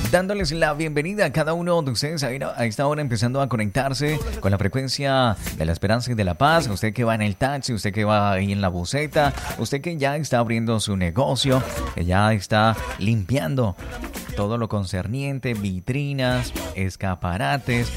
dándoles la bienvenida a cada uno de ustedes a esta hora, empezando a conectarse con la frecuencia de la esperanza y de la paz. Usted que va en el taxi, usted que va ahí en la buseta, usted que ya está abriendo su negocio, que ya está limpiando todo lo concerniente, vitrinas, escaparates,